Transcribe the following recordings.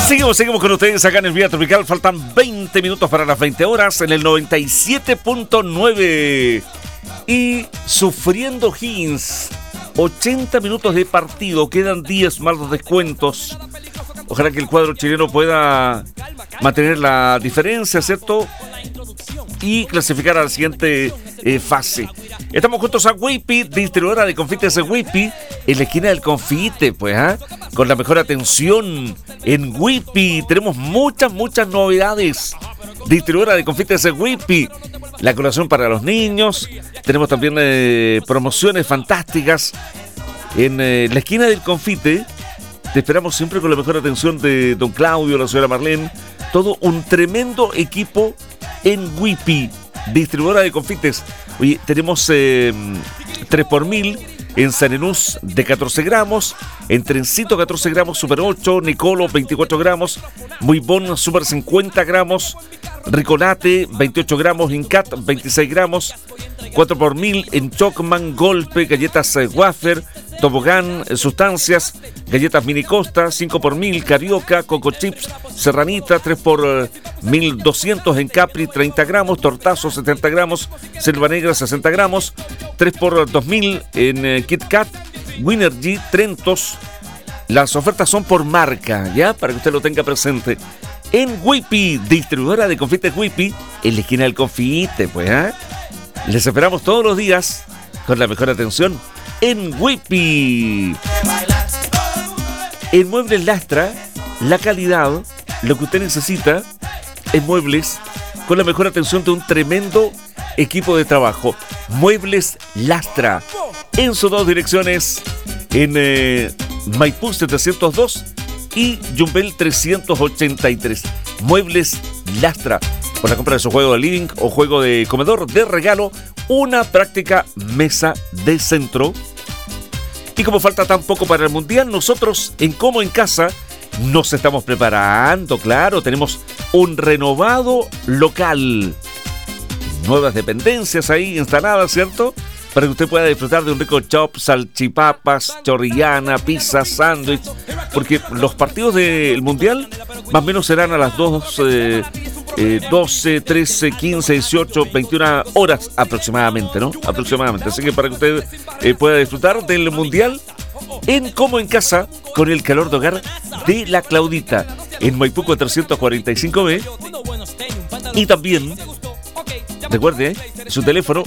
Seguimos con ustedes acá en el Vía Tropical. Faltan 20 minutos para las 20 horas en el 97.9. Y sufriendo Higgins. 80 minutos de partido. Quedan 10 más los descuentos. Ojalá que el cuadro chileno pueda mantener la diferencia, ¿cierto? Y clasificar a la siguiente fase. Estamos juntos a Whippy, distribuidora de confites de Whippy, en la esquina del confite, pues, con la mejor atención en Whippy. Tenemos muchas novedades. Distribuidora de confites de Whippy, la colación para los niños. Tenemos también promociones fantásticas en la esquina del confite. Te esperamos siempre con la mejor atención de don Claudio, la señora Marlene. Todo un tremendo equipo en Whippy, distribuidora de confites. Oye, tenemos 3x1000 en San Enús de 14 gramos, en Trencito 14 gramos, Super 8, Nicolo 24 gramos, Muy Bon Super 50 gramos, Ricolate 28 gramos, Incat 26 gramos, 4x1000 en Chocman, Golpe, galletas Wafer, Tobogán, sustancias, galletas Mini Costa, 5x1000, Carioca, Coco Chips, Serranita, 3x1200 en Capri, 30 gramos, Tortazo, 70 gramos, Selva Negra, 60 gramos, 3x2000 en Kit Kat, Winergy, Trentos. Las ofertas son por marca, ¿ya? Para que usted lo tenga presente. En Whippy, distribuidora de confites Whippy, en la esquina del confite, pues, Les esperamos todos los días con la mejor atención en Whippy. En Muebles Lastra, la calidad, lo que usted necesita en muebles, con la mejor atención de un tremendo equipo de trabajo. Muebles Lastra, en sus dos direcciones, en Maipú 702 y Yumbel 383. Muebles Lastra. Por la compra de su juego de living o juego de comedor, de regalo una práctica mesa de centro. Y como falta tan poco para el Mundial, nosotros en Como en Casa nos estamos preparando, claro. Tenemos un renovado local. Nuevas dependencias ahí instaladas, ¿cierto? Para que usted pueda disfrutar de un rico chop, salchipapas, chorrillana, pizza, sándwich. Porque los partidos del Mundial más o menos serán a las 12, 13, 15, 18, 21 horas aproximadamente, ¿no? Aproximadamente. Así que para que usted pueda disfrutar del Mundial en Como en Casa, con el calor de hogar de la Claudita, en Maipú 445B. Y también, recuerde, su teléfono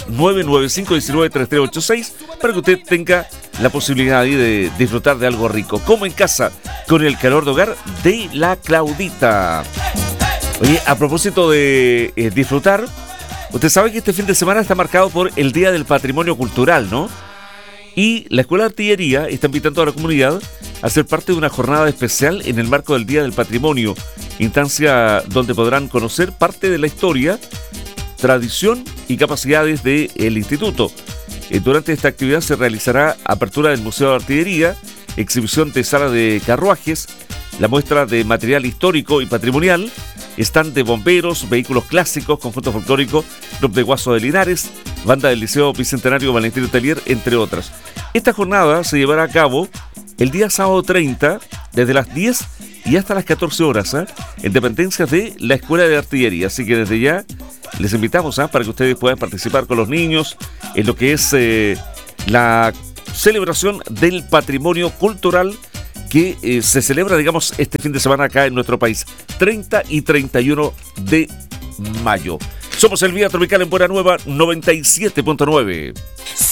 995-193386, para que usted tenga la posibilidad ahí de disfrutar de algo rico. Como en Casa, con el calor de hogar de la Claudita. Oye, a propósito de disfrutar, usted sabe que este fin de semana está marcado por el Día del Patrimonio Cultural, ¿no? Y la Escuela de Artillería está invitando a la comunidad a ser parte de una jornada especial en el marco del Día del Patrimonio, instancia donde podrán conocer parte de la historia, tradición y capacidades del instituto. Durante esta actividad se realizará apertura del Museo de Artillería, exhibición de sala de carruajes, la muestra de material histórico y patrimonial, stand de bomberos, vehículos clásicos, conjunto folclórico, club de Guaso de Linares, banda del Liceo Bicentenario Valentín Letelier, entre otras. Esta jornada se llevará a cabo el día sábado 30, desde las 10 y hasta las 14 horas, en dependencias de la Escuela de Artillería. Así que desde ya les invitamos para que ustedes puedan participar con los niños en lo que es la celebración del patrimonio cultural que se celebra, digamos, este fin de semana acá en nuestro país, 30 y 31 de mayo. Somos el Vía Tropical en Buena Nueva 97.9.